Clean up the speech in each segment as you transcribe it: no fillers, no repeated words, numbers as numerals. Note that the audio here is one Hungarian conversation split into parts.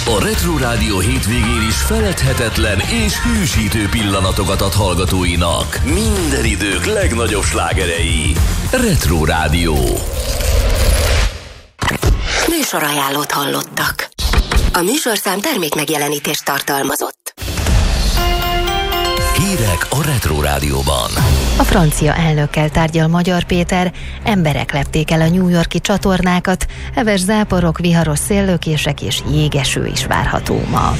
A Retro Rádió hétvégén is feledhetetlen és hűsítő pillanatokat ad hallgatóinak. Minden idők legnagyobb slágerei. Retro Rádió. Műsorajánlót hallottak. A műsorszám termékmegjelenítést tartalmazott. Hírek a Retro Rádióban. A francia elnökkel tárgyal Magyar Péter, emberek lepték el a New York-i csatornákat, heves záporok, viharos széllökések és jégeső is várható ma.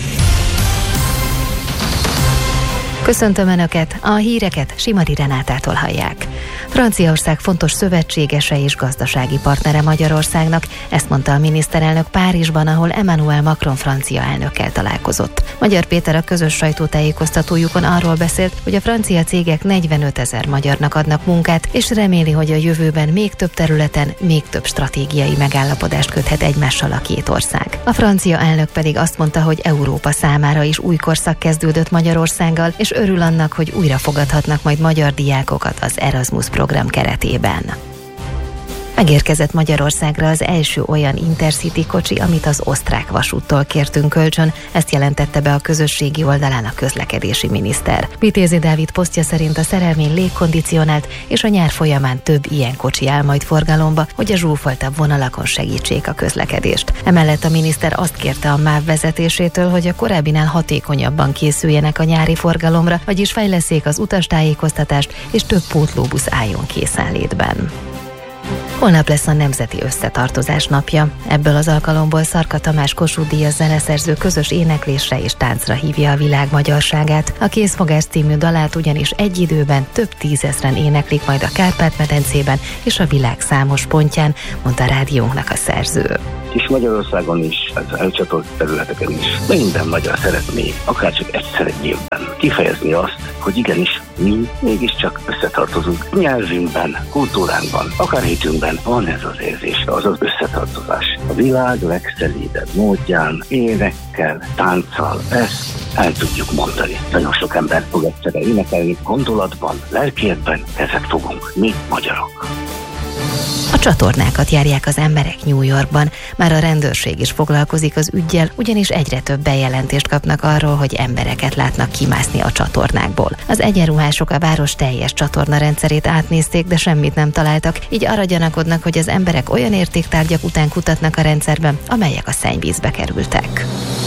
Köszöntöm Önöket, a híreket Simari Renátától hallják. Franciaország fontos szövetségese és gazdasági partnere Magyarországnak, ezt mondta a miniszterelnök Párizsban, ahol Emmanuel Macron francia elnökkel találkozott. Magyar Péter a közös sajtótájékoztatójukon arról beszélt, hogy a francia cégek 45 000 magyarnak adnak munkát, és reméli, hogy a jövőben még több területen, még több stratégiai megállapodást köthet egymással a két ország. A francia elnök pedig azt mondta, hogy Európa számára is új korszak kezdődött Magyarországgal, és örül annak, hogy újra fogadhatnak majd magyar diákokat az Erasmus program keretében. Megérkezett Magyarországra az első olyan Intercity kocsi, amit az osztrák vasúttól kértünk kölcsön, ezt jelentette be a közösségi oldalán a közlekedési miniszter. Vitézi Dávid posztja szerint a szerelmény légkondicionált, és a nyár folyamán több ilyen kocsi áll majd forgalomba, hogy a zsúfoltabb vonalakon segítsék a közlekedést. Emellett a miniszter azt kérte a MÁV vezetésétől, hogy a korábbinál hatékonyabban készüljenek a nyári forgalomra, vagyis fejlesszék az utastájékoztatást, és több pótlóbusz álljon készenlétben. Holnap lesz a Nemzeti Összetartozás napja. Ebből az alkalomból Szarka Tamás Kossuth Díjas zeneszerző közös éneklésre és táncra hívja a világ magyarságát. A Készfogás című dalát ugyanis egy időben több tízezren éneklik majd a Kárpát-medencében és a világ számos pontján, mondta rádiónknak a szerző. És Magyarországon is, az elcsatolt területeken is minden magyar szeretné, akár csak egyszer egy évben kifejezni azt, hogy igenis mi mégiscsak összetartozunk. Nyelvünkben, kultúránkban, akár hitünkben van ez az érzés, az az összetartozás. A világ legszelídebb módján, énekkel, tánccal, ezt el tudjuk mondani. Nagyon sok ember fog egyszerre énekelni, gondolatban, lelkiekben kezet fogunk, mi magyarok. A csatornákat járják az emberek New Yorkban. Már a rendőrség is foglalkozik az üggyel, ugyanis egyre több bejelentést kapnak arról, hogy embereket látnak kimászni a csatornákból. Az egyenruhások a város teljes csatornarendszerét átnézték, de semmit nem találtak, így arra gyanakodnak, hogy az emberek olyan értéktárgyak után kutatnak a rendszerben, amelyek a szennyvízbe kerültek.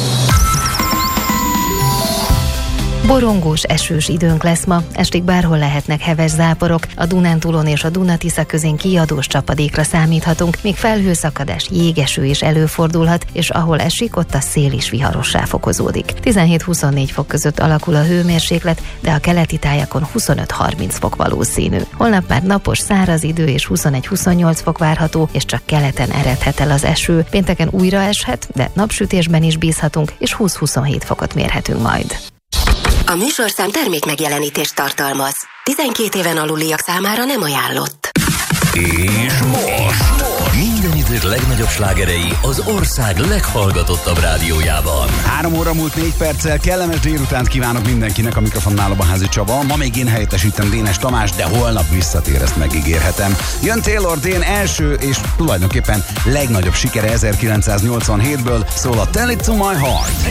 Borongós, esős időnk lesz ma, estig bárhol lehetnek heves záporok, a Dunántúlon és a Duna-Tisza közén kiadós csapadékra számíthatunk, míg felhőszakadás, jégeső is előfordulhat, és ahol esik, ott a szél is viharossá fokozódik. 17-24 fok között alakul a hőmérséklet, de a keleti tájakon 25-30 fok valószínű. Holnap már napos, száraz idő és 21-28 fok várható, és csak keleten eredhet el az eső. Pénteken újra eshet, de napsütésben is bízhatunk, és 20-27 fokot mérhetünk majd. A műsorszám termékmegjelenítést tartalmaz. 12 éven aluliak számára nem ajánlott. És most minden idők legnagyobb slágerei az ország leghallgatottabb rádiójában. 3 óra múlt 4 perccel, kellemes délutánt kívánok mindenkinek, a mikrofonnál Lobaházi Csaba. Ma még én helyettesítem Dénes Tamás, de holnap visszatér, ezt megígérhetem. Jön Taylor Dayne első és tulajdonképpen legnagyobb sikere 1987-ből, szól a Tell It To My Heart.